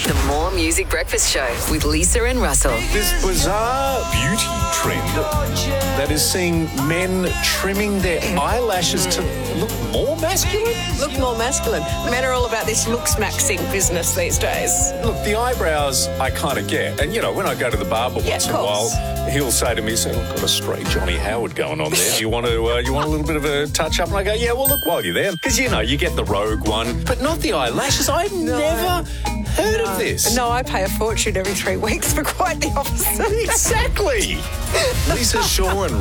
The More Music Breakfast Show with Lisa and Russell. This bizarre beauty trend that is seeing men trimming their eyelashes to look more masculine. Look more masculine. Men are all about this looks-maxing business these days. Look, the eyebrows I kind of get. And, you know, when I go to the barber once in a while, he'll say to me, I've got a straight Johnny Howard going on there. Do you want a little bit of a touch-up? And I go, yeah, well, look, while you're there. Because, you know, you get the rogue one, but not the eyelashes. I've never heard of this. No, I pay a fortune every 3 weeks for quite the opposite. Exactly. Lisa Shaw and